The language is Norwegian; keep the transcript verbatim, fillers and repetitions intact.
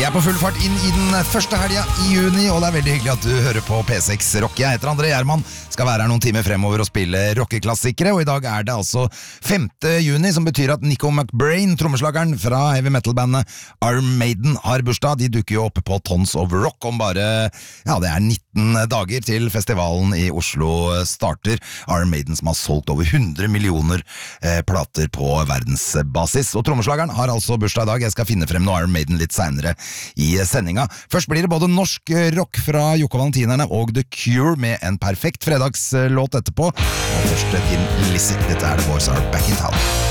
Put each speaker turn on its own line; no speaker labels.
er på full fart inn i den første helga i juni, og det er veldig hyggelig at du hører på P seks Rock. Jeg heter André Gjerman, skal være her noen timer fremover og spille rockeklassikere, og i dag er det altså femte juni, som betyr at Nico McBrain, trommeslageren fra heavy metal-bandet Iron Maiden, har bursdag. De dukker jo oppe på Tons of Rock om bare, ja, det er nitten dager til festivalen i Oslo starter. Iron Maiden som har solgt over hundre millioner eh, plater på verdensbasis, og trommeslageren har altså bursdag i dag. Jeg skal finne frem noe Iron Maiden litt senere i sendinga. Først blir det både norsk rock fra Jokke og Valentinerne og The Cure med en perfekt fredagslåt etterpå. Og først til Lizzie. Dette er The Boys Are Back in Town.